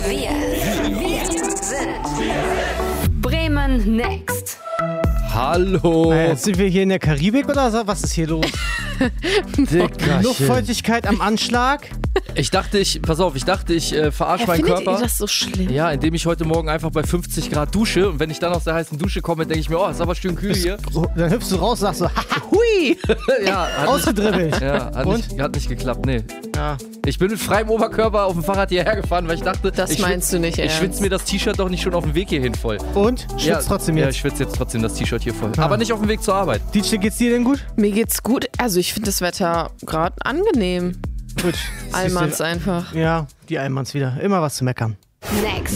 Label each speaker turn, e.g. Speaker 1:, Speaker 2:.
Speaker 1: Wir sind Bremen Next.
Speaker 2: Hallo.
Speaker 3: Jetzt sind wir hier in der Karibik oder so? Was ist hier los? Luftfeuchtigkeit am Anschlag?
Speaker 2: Ich dachte, ich verarsche meinen
Speaker 4: Findet
Speaker 2: Körper.
Speaker 4: ihr das so schlimm?
Speaker 2: Ja, indem ich heute Morgen einfach bei 50 Grad dusche und wenn ich dann aus der heißen Dusche komme, denke ich mir, oh, ist aber schön kühl hier.
Speaker 3: Dann hüpfst du raus und sagst so, hui,
Speaker 2: Ja,
Speaker 3: ausgedribbelt.
Speaker 2: hat nicht geklappt, nee.
Speaker 3: Ja.
Speaker 2: Ich bin mit freiem Oberkörper auf dem Fahrrad hierher gefahren, weil ich dachte,
Speaker 4: Das meinst du nicht
Speaker 2: ich
Speaker 4: ernst.
Speaker 2: schwitze mir das T-Shirt doch nicht schon auf dem Weg hierhin voll.
Speaker 3: Und? Schwitzt trotzdem
Speaker 2: Ja,
Speaker 3: jetzt?
Speaker 2: ich schwitze jetzt trotzdem das T-Shirt hier voll. Aber nicht auf dem Weg zur Arbeit.
Speaker 3: DJ, geht's dir denn gut?
Speaker 4: Mir geht's gut. Also ich finde das Wetter gerade angenehm.
Speaker 3: Gut.
Speaker 4: Allmanns einfach.
Speaker 3: Ja, die Allmanns wieder. Immer was zu meckern.
Speaker 1: Next.